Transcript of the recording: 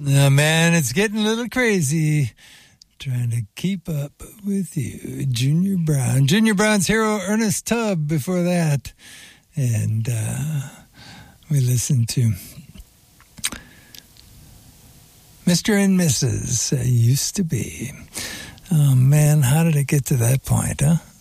Oh, man, it's getting a little crazy trying to keep up with you. Junior Brown. Junior Brown's hero, Ernest Tubb, before that. And we listened to Mr. and Mrs. Used to Be. Oh, man, how did it get to that point, huh?